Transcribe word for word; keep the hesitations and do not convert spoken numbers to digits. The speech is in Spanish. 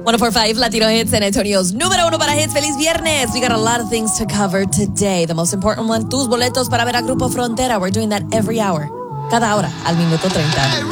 one oh four point five Latino Hits, San Antonio's número uno para hits. Feliz viernes. We got a lot of things to cover today. The most important one, tus boletos para ver a Grupo Frontera. We're doing that every hour. Cada hora, al minuto treinta.